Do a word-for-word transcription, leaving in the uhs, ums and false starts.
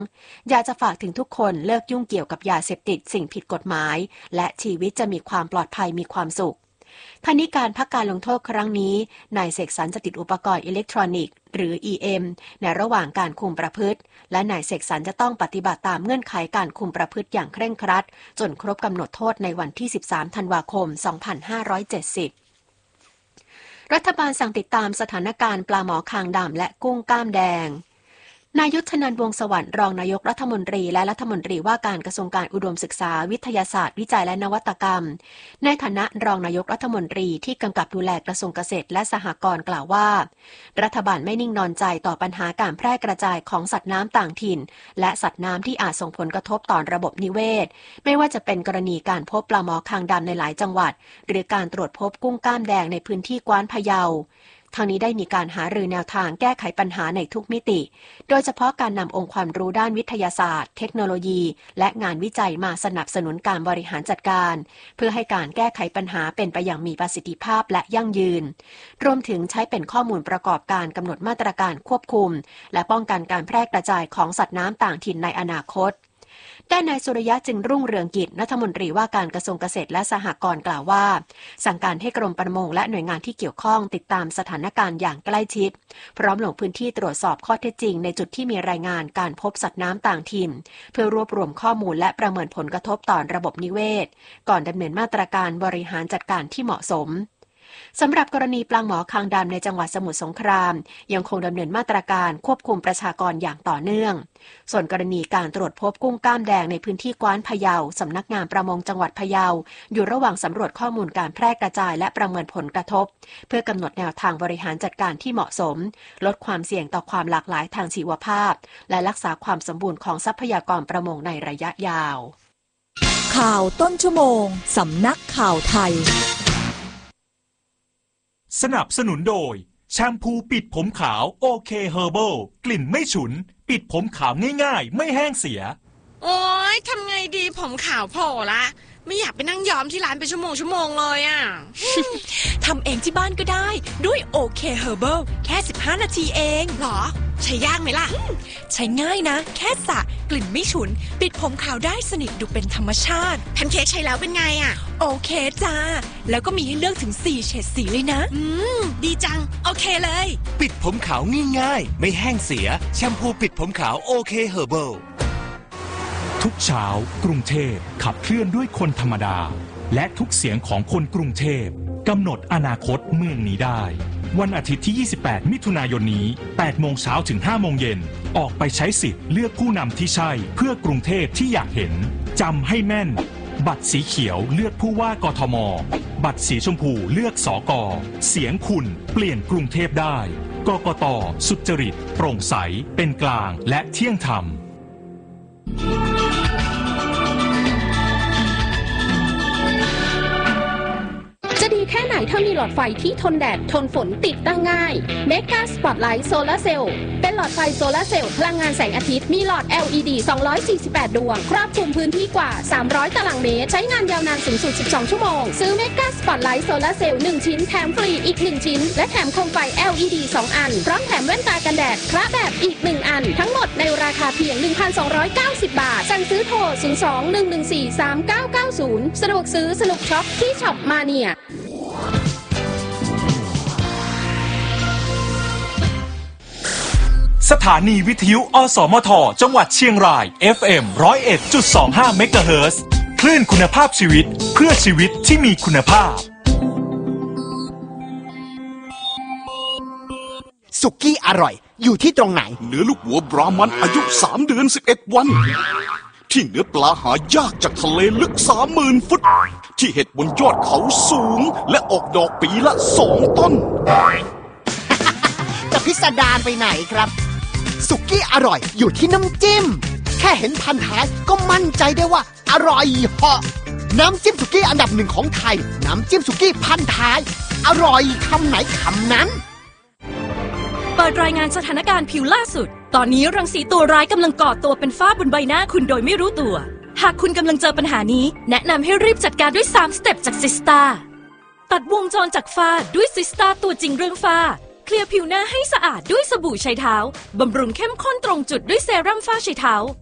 อยากจะฝากถึงทุกคนเลิกยุ่งเกี่ยวกับยาเสพติดสิ่งผิดกฎหมายและชีวิตจะมีความปลอดภัยมีความสุขทั้งนี้การพักการลงโทษครั้งนี้นายเสกสรรจะติดอุปกรณ์อิเล็กทรอนิกส์หรือ อี เอ็ม ในระหว่างการคุมประพฤติและนายเสกสรรจะต้องปฏิบัติตามเงื่อนไขการคุมประพฤติอย่างเคร่งครัดจนครบกำหนดโทษในวันที่สิบสามธันวาคมสองพันห้าร้อยเจ็ดสิบรัฐบาลสั่งติดตามสถานการณ์ปลาหมอคางดำและกุ้งกล้ามแดงนายยุทธนันท์วงศ์สวรรค์รองนายกรัฐมนตรีและรัฐมนตรีว่าการกระทรวงการอุดมศึกษาวิทยาศาสตร์วิจัยและนวัตกรรมในฐานะรองนายกรัฐมนตรีที่กำกับดูแลกระทรวงเกษตรและสหกรณ์กล่าวว่ารัฐบาลไม่นิ่งนอนใจต่อปัญหาการแพร่กระจายของสัตว์น้ำต่างถิ่นและสัตว์น้ำที่อาจส่งผลกระทบต่อระบบนิเวศไม่ว่าจะเป็นกรณีการพบปลาหมอคางดำในหลายจังหวัดหรือการตรวจพบกุ้งกล้ามแดงในพื้นที่กว้านพะเยาทางนี้ได้มีการหารือแนวทางแก้ไขปัญหาในทุกมิติโดยเฉพาะการนำองค์ความรู้ด้านวิทยาศาสตร์เทคโนโลยีและงานวิจัยมาสนับสนุนการบริหารจัดการเพื่อให้การแก้ไขปัญหาเป็นไปอย่างมีประสิทธิภาพและยั่งยืนรวมถึงใช้เป็นข้อมูลประกอบการกำหนดมาตรการควบคุมและป้องกันการแพร่กระจายของสัตว์น้ำต่างถิ่นในอนาคตด้านนายสุริยะจึงรุ่งเรืองกิจรัฐมนตรีว่าการกระทรวงเกษตรและสหกรณ์กล่าวว่าสั่งการให้กรมประมงและหน่วยงานที่เกี่ยวข้องติดตามสถานการณ์อย่างใกล้ชิดพร้อมลงพื้นที่ตรวจสอบข้อเท็จจริงในจุดที่มีรายงานการพบสัตว์น้ำต่างถิ่นเพื่อรวบรวมข้อมูลและประเมินผลกระทบต่อระบบนิเวศก่อนดำเนินมาตรการบริหารจัดการที่เหมาะสมสำหรับกรณีปลาหมอคางดำในจังหวัดสมุทรสงครามยังคงดำเนินมาตรการควบคุมประชากรอย่างต่อเนื่องส่วนกรณีการตรวจพบกุ้งกล้ามแดงในพื้นที่กว้านพะเยาสำนักงานประมงจังหวัดพะเยาอยู่ระหว่างสำรวจข้อมูลการแพร่กระจายและประเมินผลกระทบเพื่อกำหนดแนวทางบริหารจัดการที่เหมาะสมลดความเสี่ยงต่อความหลากหลายทางชีวภาพและรักษาความสมบูรณ์ของทรัพยากรประมงในระยะยาวข่าวต้นชั่วโมงสำนักข่าวไทยสนับสนุนโดยแชมพูปิดผมขาวโอเคเฮอร์เบิลกลิ่นไม่ฉุนปิดผมขาวง่ายๆไม่แห้งเสียโอ๊ยทำไงดีผมขาวโผล่ละไม่อยากไปนั่งย้อมที่ร้านเป็นชั่วโมงชั่วโมงเลยอ่ะทำเองที่บ้านก็ได้ด้วยโอเคเฮอร์เบิลแค่สิบห้านาทีเองหรอใช้ยากไหมล่ะใช้ง่ายนะแค่สระกลิ่นไม่ฉุนปิดผมขาวได้สนิทดูเป็นธรรมชาติแพนเค้กใช้แล้วเป็นไงอ่ะโอเคจ้าแล้วก็มีให้เลือกถึงสี่เฉดสีเลยนะอืมดีจังโอเคเลยปิดผมขาวง่ายๆไม่แห้งเสียแชมพูปิดผมขาวโอเคเฮอร์เบิลทุกเช้ากรุงเทพขับเคลื่อนด้วยคนธรรมดาและทุกเสียงของคนกรุงเทพกำหนดอนาคตเมืองนี้ได้วันอาทิตย์ที่ยี่สิบแปดมิถุนายนนี้แปดโมงเช้าถึงห้าโมงเย็นออกไปใช้สิทธิ์เลือกผู้นำที่ใช่เพื่อกรุงเทพที่อยากเห็นจำให้แม่นบัตรสีเขียวเลือกผู้ว่ากทมบัตรสีชมพูเลือกสกเสียงคุณเปลี่ยนกรุงเทพได้กกต.สุจริตโปร่งใสเป็นกลางและเที่ยงธรรมจะดีแค่ไหนถ้ามีหลอดไฟที่ทนแดดทนฝนติดตั้งง่าย Mega Spotlight Solar Cell เป็นหลอดไฟโซลาร์เซลล์พลังงานแสงอาทิตย์มีหลอด แอล อี ดี สองร้อยสี่สิบแปดดวงครอบคลุมพื้นที่กว่าสามร้อยตารางเมตรใช้งานยาวนานสูงสุดสิบสองชั่วโมงซื้อ Mega Spotlight Solar Cell หนึ่งชิ้นแถมฟรีอีกหนึ่งชิ้นและแถมโคมไฟ แอล อี ดี สองอันพร้อมแถมแว่นตากันแดดพระแบบอีกหนึ่งอันทั้งหมดในราคาเพียง หนึ่งพันสองร้อยเก้าสิบ บาทสั่งซื้อโทรศูนย์ สอง หนึ่ง หนึ่ง สี่ สาม เก้า เก้า ศูนย์สะดวกซื้อสนุกช็อปที่ช็อปมาเนียสถานีวิทยุอสมทจังหวัดเชียงราย เอฟ เอ็ม หนึ่งศูนย์เอ็ดจุดสองห้า เมกะเฮิรตซ์คลื่นคุณภาพชีวิตเพื่อชีวิตที่มีคุณภาพสุกี้อร่อยอยู่ที่ตรงไหนเนื้อลูกวัวบรามันอายุสามเดือนสิบเอ็ดวันที่เนื้อปลาหายากจากทะเลลึก สามหมื่น ฟุตที่เห็ดบนยอดเขาสูงและออกดอกปีละสองต้นจะพิสดารไปไหนครับสุกี้อร่อยอยู่ที่น้ำจิ้มแค่เห็นพันท้ายก็มั่นใจได้ว่าอร่อยเหาะน้ำจิ้มสุกี้อันดับหนึ่งของไทยน้ำจิ้มสุกี้พันท้ายอร่อยคำไหนคำนั้นเปิดรายงานสถานการณ์ผิวล่าสุดตอนนี้รังสีตัวร้ายกำลังก่อตัวเป็นฝ้าบนใบหน้าคุณโดยไม่รู้ตัวหากคุณกำลังเจอปัญหานี้แนะนำให้รีบจัดการด้วยสามสเต็ปจากซิสตาตัดวงจรจากฝ้าด้วยซิสตาตัวจริงเรื่องฝ้าเคลียร์ผิวหน้าให้สะอาดด้วยสบู่ไชเท้าบำรุงเข้มข้นตรงจุดด้วยเซรั่มฝ้าไชเท้า